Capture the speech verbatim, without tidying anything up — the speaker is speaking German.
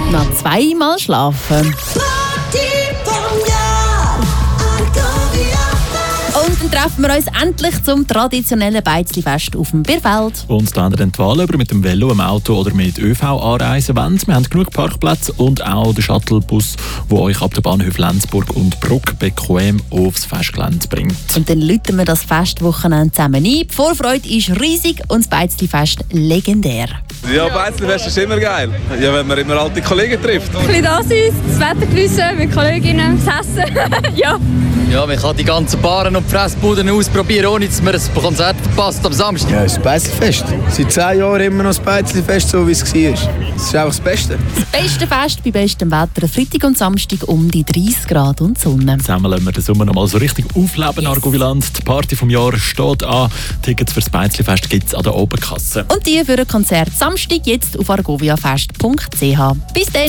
Noch zweimal schlafen. Und dann treffen wir uns endlich zum traditionellen Beizli-Fest auf dem Bierfeld. Und da ihr die Wahl über mit dem Velo, dem Auto oder mit ÖV anreisen wollt, wir haben genug Parkplätze und auch den Shuttlebus, der euch ab den Bahnhöfen Lenzburg und Bruck bequem aufs Festgelände bringt. Und dann läuten wir das Festwochenende zusammen ein. Die Vorfreude ist riesig und das Beizli-Fest legendär. Ja, Beizli-Fest ist immer geil. Ja, wenn man immer alte Kollegen trifft. Ein bisschen da sein, das Wetter geniessen, mit Kolleginnen, das Essen. ja. Ja, man kann die ganzen Baren und Fressbuden ausprobieren, ohne dass man ein Konzert verpasst am Samstag. Ja, das Beizli-Fest. Seit zehn Jahren immer noch das Beizli-Fest, so wie es war. Das ist einfach das Beste. Das beste Fest bei bestem Wetter. Freitag und Samstag um die dreißig Grad und Sonne. Zusammen lassen wir den Sommer noch mal so richtig aufleben, yes. Argoviland. Die Party vom Jahr steht an. Tickets für das Beizli-Fest gibt es an der Oberkasse. Und die für ein Konzert Samstag jetzt auf argoviafest punkt c h. Bis dann!